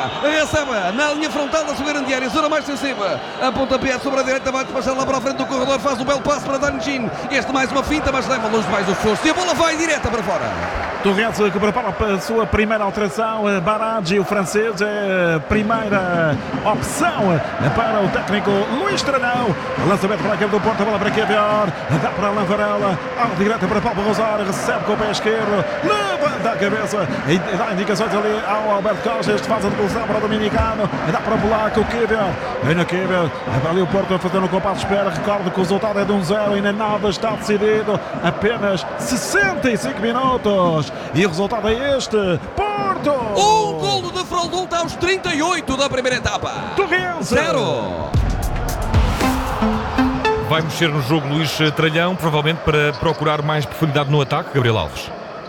recebe na linha frontal da sua grande área, zona mais sensível, a pontapé sobre a direita, vai despachar lá para a frente do corredor, faz um belo passo para Danjin, este mais uma finta, mas leva longe mais o esforço, e a bola vai direta para fora. Torrense que prepara a sua primeira alteração. Baragi, o francês, é a primeira opção para o técnico Luís Tralhão. Lançamento para aquele do Porto, a bola para Quevior, dá para Alain Varela, alta direta para Pablo Rosário, recebe com o pé esquerdo, levanta a cabeça e dá indicações ali ao Alberto Costa. Este faz a devolução para o dominicano, dá para o polaco, o Quevior, vem na Quevior, ali o Porto a fazer um compasso de espera. Recordo que o resultado é de 1-0, ainda nada está decidido, apenas 65 minutos. E o resultado é este: Porto! Um golo de Frolunta aos 38 da primeira etapa. Torrense 0. Vai mexer no jogo Luís Tralhão, provavelmente para procurar mais profundidade no ataque, Gabriel Alves.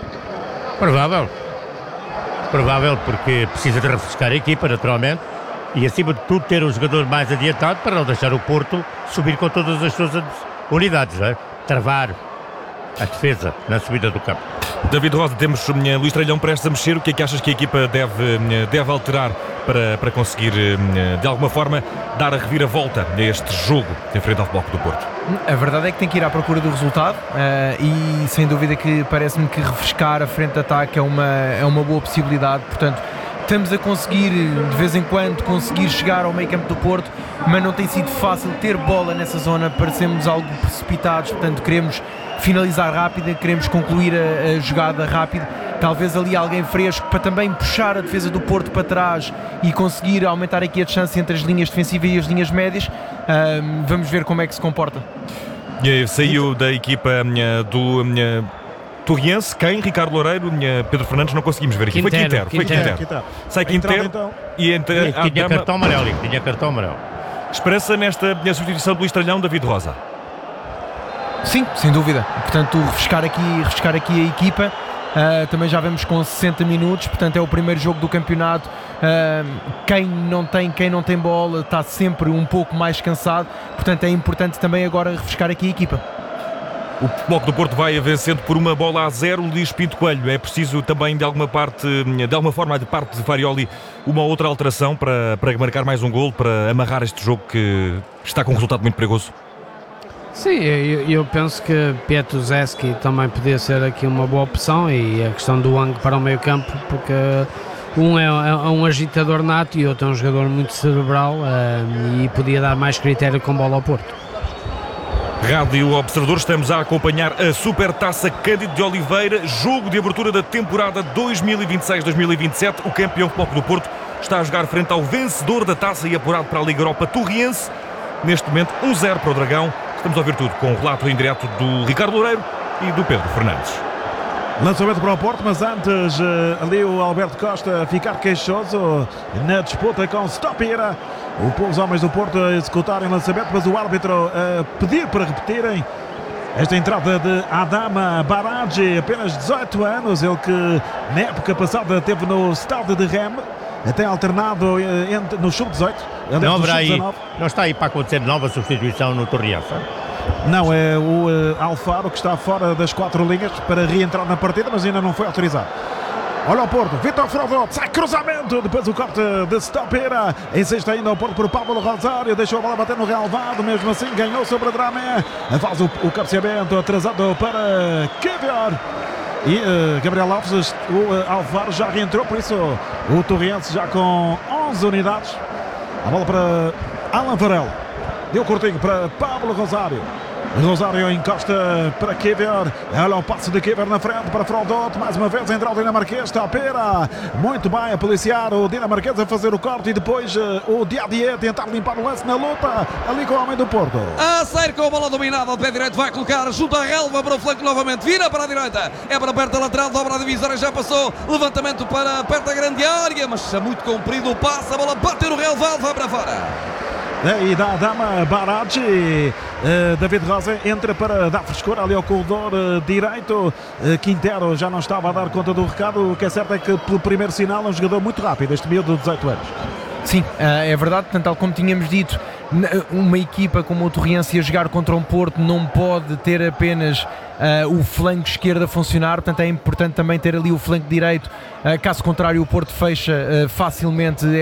Provável, porque precisa de refrescar a equipa, naturalmente, e acima de tudo ter um jogador mais adiantado para não deixar o Porto subir com todas as suas unidades, não é? Travar a defesa na subida do campo. David Rosa, temos Luís Tralhão prestes a mexer. O que é que achas que a equipa deve alterar para conseguir, de alguma forma, dar a reviravolta a este jogo em frente ao Futebol Clube do Porto? A verdade é que tem que ir à procura do resultado e sem dúvida que parece-me que refrescar a frente de ataque é uma boa possibilidade. Portanto, estamos a conseguir de vez em quando conseguir chegar ao meio campo do Porto, mas não tem sido fácil ter bola nessa zona, parecemos algo precipitados. Portanto, queremos finalizar rápida, queremos concluir a jogada rápido, talvez ali alguém fresco para também puxar a defesa do Porto para trás e conseguir aumentar aqui a distância entre as linhas defensivas e as linhas médias. Vamos ver como é que se comporta. Saiu da equipa do Torrense, quem? Ricardo Loureiro, Pedro Fernandes, não conseguimos ver aqui. Quintero. Foi Quintero. Sai Quintero então. e entra Tinha cartão amarelo. Esperança nesta substituição do Luís Tralhão, David Rosa. Sim, sem dúvida. Portanto, refrescar aqui a equipa. Também já vemos com 60 minutos, portanto é o primeiro jogo do campeonato. Quem não tem bola está sempre um pouco mais cansado, portanto é importante também agora refrescar aqui a equipa. O Futebol Clube do Porto vai vencendo por 1-0, Luís Pinto Coelho. É preciso também de alguma forma de parte de Farioli, uma outra alteração para marcar mais um golo, para amarrar este jogo que está com um resultado muito perigoso. Sim, eu penso que Pietruszewski também podia ser aqui uma boa opção, e a questão do Wang para o meio campo, porque um é um agitador nato e outro é um jogador muito cerebral, e podia dar mais critério com bola ao Porto. Rádio Observador, estamos a acompanhar a Supertaça Cândido de Oliveira, jogo de abertura da temporada 2026-2027. O campeão Futebol Clube do Porto está a jogar frente ao vencedor da taça e apurado para a Liga Europa, Torrense. Neste momento 1-0 para o Dragão. Estamos a ouvir tudo com o relato em direto do Ricardo Loureiro e do Pedro Fernandes. Lançamento para o Porto, mas antes ali o Alberto Costa ficar queixoso na disputa com Stopira. Os homens do Porto a executarem lançamento, mas o árbitro a pedir para repetirem esta entrada de Adama Baragi, apenas 18 anos, ele que na época passada esteve no estádio de Rem, tem alternado no sub-18. Não está aí para acontecer nova substituição no Torrense? Não, é o Alfaro que está fora das 4 linhas para reentrar na partida, mas ainda não foi autorizado. Olha o Porto, Vitor Frolunta, sai cruzamento, depois o corte de Stopera, insiste ainda o Porto por Pablo Rosário, deixou a bola bater no relvado, mesmo assim ganhou sobre Dramé, faz o cabeceamento atrasado para Quevior. E Gabriel Alves, o Alvaro já reentrou, por isso o Torrense já com 11 unidades. A bola para Alain Varela, deu curtinho para Pablo Rosário. Rosário encosta para Quevior, olha o passo de Quevior na frente para Frolunta, mais uma vez entra o dinamarquês, Stopera, muito bem a policiar o dinamarquês, a fazer o corte, e depois o Diadier tentar limpar o lance na luta ali com o homem do Porto. A sair com a bola dominada ao pé direito, vai colocar junto à relva para o flanco novamente, vira para a direita, é para perto da lateral, dobra a divisória, já passou, levantamento para perto da grande área, mas é muito comprido o passe, a bola bateu no relvado, vai para fora. E da Adama Baragi, David Rosa entra para dar frescura ali ao corredor direito. Quintero já não estava a dar conta do recado. O que é certo é que pelo primeiro sinal é um jogador muito rápido, este miúdo de 18 anos. Sim, é verdade, portanto, tal como tínhamos dito, uma equipa como o Torrense a jogar contra um Porto não pode ter apenas o flanco esquerdo a funcionar, portanto é importante também ter ali o flanco direito, caso contrário o Porto fecha facilmente